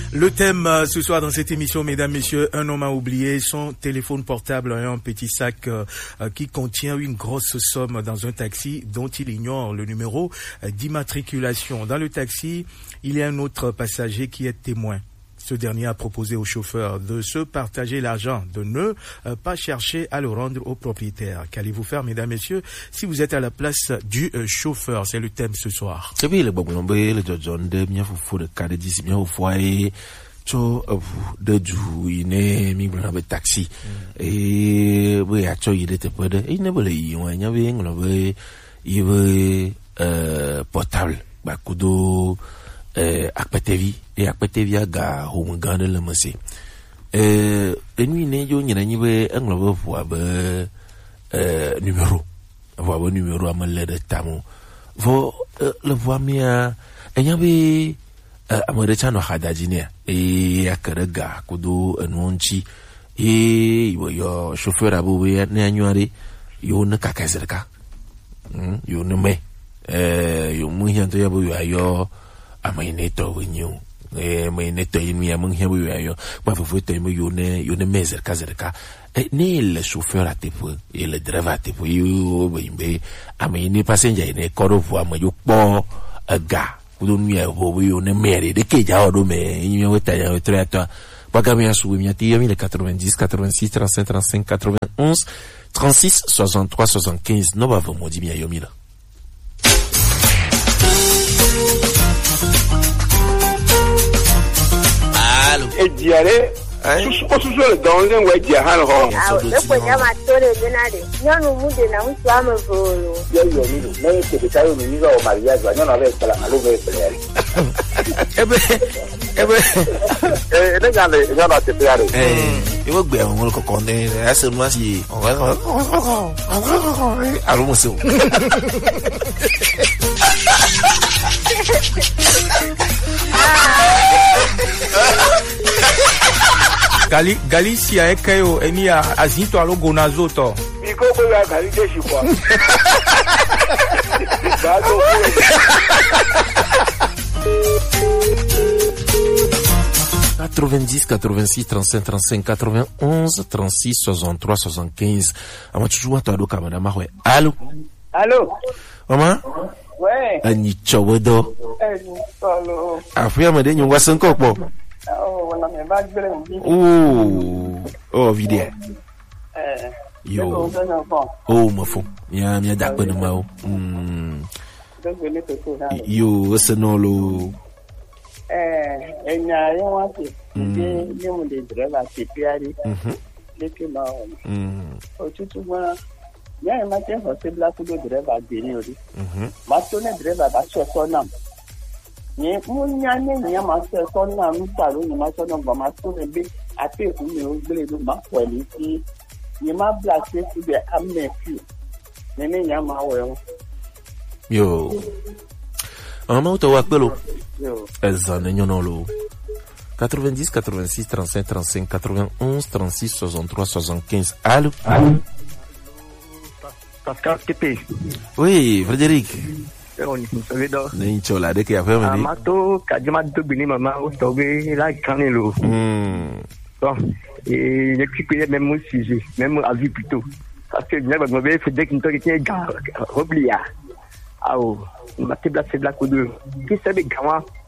Le thème ce soir dans cette émission, mesdames, messieurs, un homme a oublié son téléphone portable et un petit sac qui contient une grosse somme dans un taxi dont il ignore le numéro d'immatriculation. Dans le taxi, il y a un autre passager qui est témoin. Ce dernier a proposé au chauffeur de se partager l'argent, de ne pas chercher à le rendre au propriétaire. Qu'allez-vous faire, mesdames, messieurs, si vous êtes à la place du chauffeur? C'est le thème ce soir. C'est bien le Bobolombe, le John de bien faut de cas de 10 bien au foyer. Cho de du ine mi bla be taxi. Et oui, a cho il était pas de. Il ne voulait y on y avait on avait il veut portable. Ba kudo akpetevi et akpetevi aga home gande le monsieur nuit ne yo nyina nyibe englobe voa be numéro amale de tamo vo le voa mia enyabe amore chano hadajine e akaraga kudo enonchi e yo chauffeur abuwe ne anyare yo ne kakazerka yo ne me yo muhianto yabo yo amayineto wenyu mayineto yinu ya munghebu yayo kwa fufuto yune mezer kazerka ni le chauffeur a tepo et le driver a tepo yu bimbe amayini passenger ine korovu amayo po aga kudunu ya bo yune mere de ke ja odo me yinu weta ya treta bagami asu mi ati 1090 86 35 35 91 36 63 75 no ba vomo di mi ayomila. E diare susu don le we dia han ho e ko jama tore denare nyonu mude na musu amevolo yo mi me te bitayo mi niga o maria jo nyonu ave kala alo ve pele le gale te pele e wo gbe won ko kon de ase mu asi alo mo so Galicia ekayo enia azinto alogo nazoto. Biko ko ya Galicia shikwa. 90, 86, 35, 35, 91, 36, 63, 75. Ama chujua to adoka madama we. Allô? Allô? Mama? Ouais. Ani chowedo. Allô. Afia made nyongwa sanko po. Oh, vidéo. Yo. Oh, ma fou. Mia dakbe no ma o. Yo, senolo. Enya yo wati. Ni mo de driver tipiari. Leke ma. Otutu wa. Ya ma te ho se black do driver de ni ori. Ma to ne driver ba so nam. Ni munya ne ya ma se so na mi paro ni ma so na ba ma so be ate ku ni o gbele do ma kwali ti ni ma black se ku be amne fi ne ya ma wo yo ama to wa pelo ezane nyonolo 90 86 35 35 91 36 63 75. Allô? Pascal Tepe. Oui, Frédéric. On savait donc. Ni chola de que a fait venir. Amato kajima to bini mama o tobe la kanelo. Bon, et les qui même aussi même à vie plutôt. Parce que bien va me fait dès qu'il était gars oublié. Ah oh, ma table c'est black ou deux. Qui savait comment